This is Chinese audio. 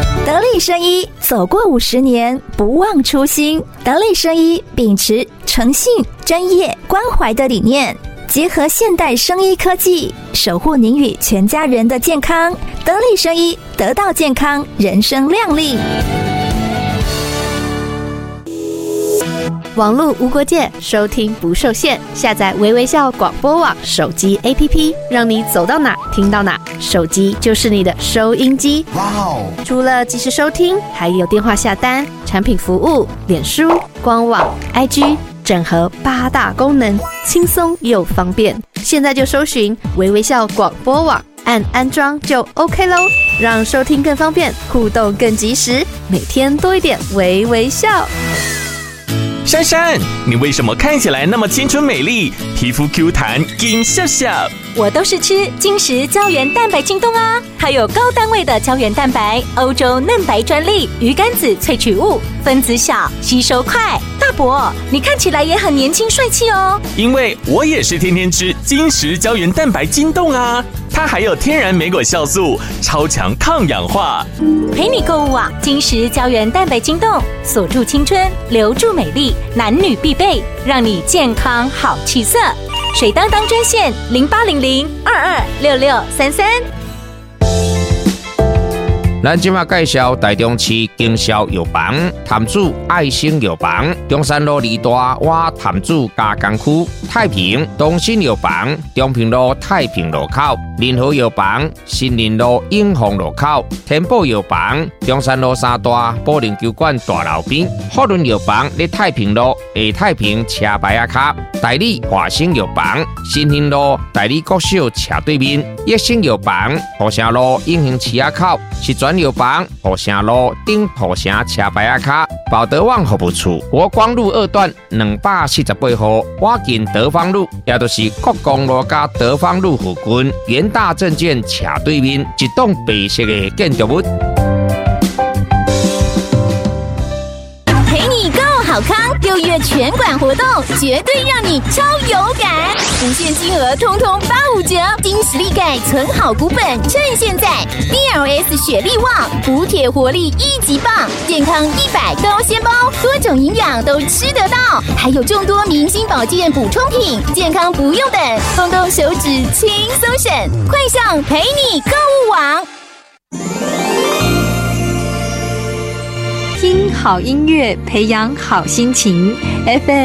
得力生医走过50年，不忘初心。得力生医秉持诚信、专业、关怀的理念，结合现代生医科技，守护您与全家人的健康。得力生医，得到健康，人生亮丽。 网络无国界，收听不受限。下载微微笑广播网手机 APP， 让你走到哪听到哪，手机就是你的收音机。哇哦！除了即时收听，还有电话下单、产品服务、脸书、官网、IG， 整合8大功能，轻松又方便。现在就搜寻微微笑广播网，按安装就 OK 咯，让收听更方便，互动更及时，每天多一点微微笑。 珊珊，你为什么看起来那么青春美丽，皮肤 Q 弹金笑笑？ 我都是吃金石胶原蛋白京东啊，它有高单位的胶原蛋白，欧洲嫩白专利，鱼肝子萃取物，分子小，吸收快。大伯，你看起来也很年轻帅气哦。 因为我也是天天吃金石胶原蛋白京东啊，它还有天然莓果酵素，超强抗氧化。 陪你购物啊，金石胶原蛋白京东，锁住青春，留住美丽，男女必备，让你健康好气色。水当当专线0800226633。 咱今麦介绍台中市经销药房潭子爱心药房，中山路2大我潭子加工区，太平东新药房中平路太平路口，联合药房新林路永丰路口，天宝药房中山路3大保龄球馆大楼边，福伦药房在太平路下太平车牌仔卡，代理华兴药房新兴路代理国小斜对面，益生药房土城路永兴市仔口，是专药房土城路顶土城车牌仔卡，保德旺服务处国光路2段248号，我近德芳路，也就是国光路加德芳路附近，元大证券斜对面一栋白色的建筑物。 陪你购好康，6月全馆活动绝对让你超有感，无限金额通通85折，金实力钙存好股本，趁现在 DLS 雪力旺补铁活力1级棒，健康100高纤包，多种营养都吃得到，还有众多明星保健补充品，健康不用等，动动手指轻松省，快上陪你购物网。 听好音乐，培养好心情。FM